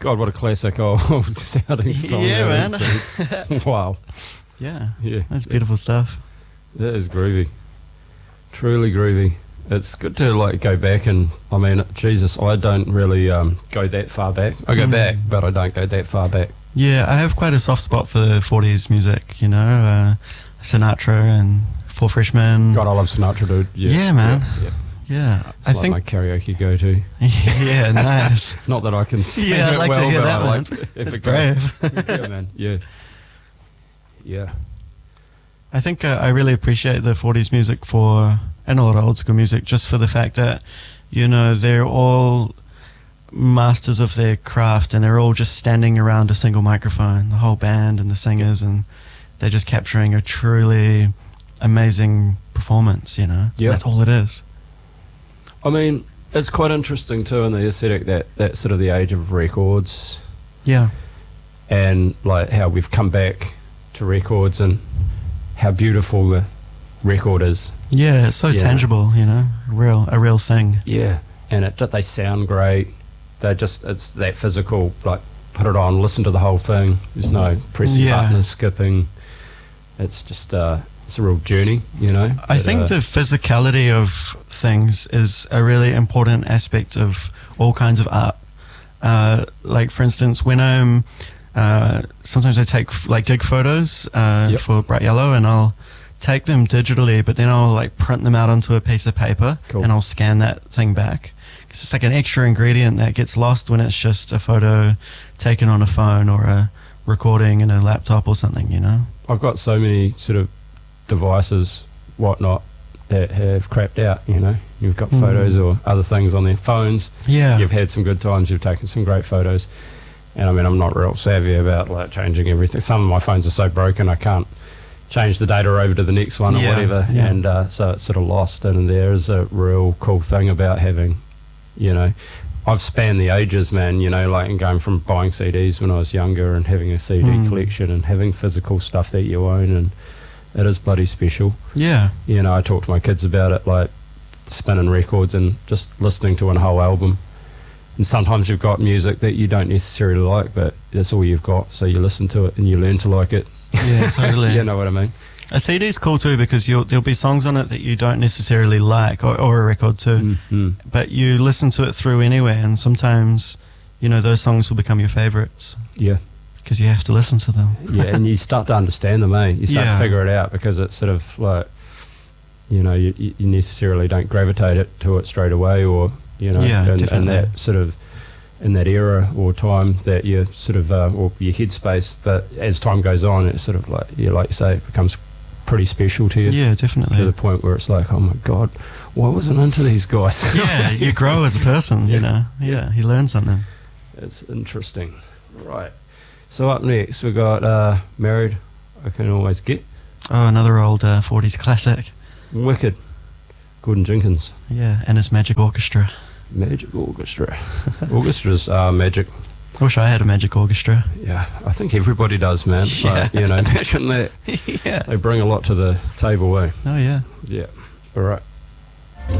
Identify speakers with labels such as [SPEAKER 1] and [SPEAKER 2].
[SPEAKER 1] God, what a classic old sounding song.
[SPEAKER 2] Yeah,
[SPEAKER 1] that
[SPEAKER 2] man.
[SPEAKER 1] is, dude. Wow.
[SPEAKER 2] Yeah.
[SPEAKER 1] Yeah.
[SPEAKER 2] That's beautiful stuff.
[SPEAKER 1] That is groovy. Truly groovy. It's good to like go back and, I mean, Jesus, I don't really go that far back. I go back, but I don't go that far back.
[SPEAKER 2] Yeah, I have quite a soft spot for the 40s music, you know, Sinatra and Four Freshmen.
[SPEAKER 1] God, I love Sinatra, dude.
[SPEAKER 2] Yeah, man.
[SPEAKER 1] Yeah.
[SPEAKER 2] Yeah.
[SPEAKER 1] It's like my karaoke go-to.
[SPEAKER 2] Yeah, nice.
[SPEAKER 1] Not that I can sing
[SPEAKER 2] Yeah, I'd
[SPEAKER 1] it
[SPEAKER 2] like
[SPEAKER 1] well,
[SPEAKER 2] to hear
[SPEAKER 1] but
[SPEAKER 2] that
[SPEAKER 1] I
[SPEAKER 2] one.
[SPEAKER 1] like to have
[SPEAKER 2] That's
[SPEAKER 1] a go.
[SPEAKER 2] brave.
[SPEAKER 1] Yeah, man. Yeah. Yeah.
[SPEAKER 2] I think I really appreciate the 40s music and a lot of old school music just for the fact that, you know, they're all masters of their craft and they're all just standing around a single microphone, the whole band and the singers, and they're just capturing a truly amazing performance, you know?
[SPEAKER 1] Yeah.
[SPEAKER 2] That's all it is.
[SPEAKER 1] I mean, it's quite interesting too in the aesthetic that sort of the age of records
[SPEAKER 2] Yeah.
[SPEAKER 1] and like how we've come back to records and how beautiful the record is.
[SPEAKER 2] Yeah, it's so
[SPEAKER 1] Yeah.
[SPEAKER 2] tangible, you know? A real thing.
[SPEAKER 1] Yeah. And they sound great. It's that physical, like put it on, listen to the whole thing. There's no pressing
[SPEAKER 2] Yeah.
[SPEAKER 1] buttons, skipping. It's just it's a real journey, you know.
[SPEAKER 2] I think the physicality of things is a really important aspect of all kinds of art. Like, for instance, when I'm sometimes I take like gig photos for Bright Yellow, and I'll take them digitally, but then I'll like print them out onto a piece of paper,
[SPEAKER 1] Cool.
[SPEAKER 2] and I'll scan that thing back. 'Cause it's like an extra ingredient that gets lost when it's just a photo taken on a phone or a recording in a laptop or something, you know?
[SPEAKER 1] I've got so many sort of devices, whatnot, that have crapped out, you know. You've got photos or other things on their phones.
[SPEAKER 2] Yeah.
[SPEAKER 1] You've had some good times, you've taken some great photos. And I mean, I'm not real savvy about like changing everything. Some of my phones are so broken I can't change the data over to the next one or whatever.
[SPEAKER 2] Yeah.
[SPEAKER 1] And so it's sort of lost. And there is a real cool thing about having, you know, I've spanned the ages, man, you know, like, and going from buying CDs when I was younger and having a CD collection and having physical stuff that you own, and it is bloody special.
[SPEAKER 2] Yeah.
[SPEAKER 1] You know, I talk to my kids about it, like spinning records and just listening to a whole album. And sometimes you've got music that you don't necessarily like, but that's all you've got, so you listen to it and you learn to like it.
[SPEAKER 2] Yeah, totally.
[SPEAKER 1] You know what I mean?
[SPEAKER 2] A CD's cool too because there'll be songs on it that you don't necessarily like, or a record too, but you listen to it through anyway, and sometimes, you know, those songs will become your favourites
[SPEAKER 1] Yeah.
[SPEAKER 2] because you have to listen to them.
[SPEAKER 1] Yeah, and you start to understand them, eh? You start to figure it out because it's sort of like, you know, you necessarily don't gravitate to it straight away, or, you know, and that sort of, in that era or time that you're sort of, or your headspace, but as time goes on, it's sort of like, like you say, it becomes pretty special to you.
[SPEAKER 2] Yeah, definitely.
[SPEAKER 1] To the point where it's like, oh my God, why wasn't I into these guys?
[SPEAKER 2] Yeah, you grow as a person, you know. Yeah, you learn something.
[SPEAKER 1] It's interesting. Right. So up next, we got Married, I Can Always Get.
[SPEAKER 2] Oh, another old 40s classic.
[SPEAKER 1] Wicked. Gordon Jenkins.
[SPEAKER 2] Yeah, and his Magic Orchestra.
[SPEAKER 1] Magic Orchestra. Orchestras are magic.
[SPEAKER 2] I wish I had a Magic Orchestra.
[SPEAKER 1] Yeah, I think everybody does, man.
[SPEAKER 2] Yeah.
[SPEAKER 1] Like, you know, imagine that.
[SPEAKER 2] Yeah.
[SPEAKER 1] They bring a lot to the table, eh?
[SPEAKER 2] Oh, yeah.
[SPEAKER 1] Yeah. All right.